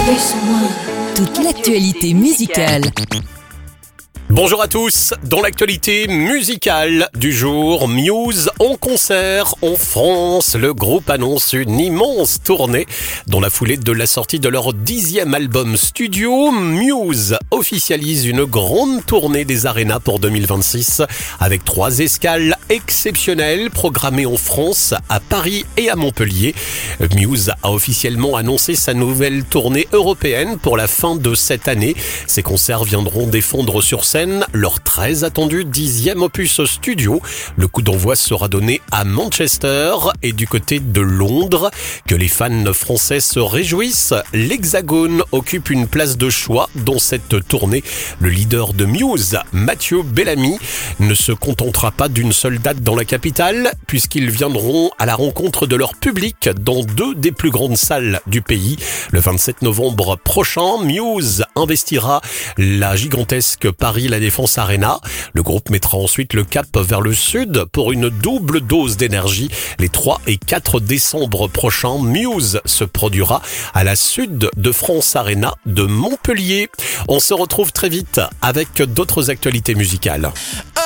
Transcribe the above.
Toute l'actualité musicale. Bonjour à tous, dans l'actualité musicale du jour, Muse en concert en France. Le groupe annonce une immense tournée dans la foulée de la sortie de leur 10e album studio. Muse officialise une grande tournée des arénas pour 2026 avec 3 escales exceptionnelles programmées en France, à Paris et à Montpellier. Muse a officiellement annoncé sa nouvelle tournée européenne pour la fin de cette année. Ces concerts viendront défendre sur scène leur très attendu 10e opus studio. Le coup d'envoi sera donné à Manchester et du côté de Londres. Que les fans français se réjouissent, l'Hexagone occupe une place de choix dans cette tournée. Le leader de Muse, Mathieu Bellamy, ne se contentera pas d'une seule date dans la capitale, puisqu'ils viendront à la rencontre de leur public dans 2 des plus grandes salles du pays. Le 27 novembre prochain, Muse investira la gigantesque Paris La Défense Arena. Le groupe mettra ensuite le cap vers le sud pour une double dose d'énergie. Les 3 et 4 décembre prochains, Muse se produira à la Sud de France Arena de Montpellier. On se retrouve très vite avec d'autres actualités musicales.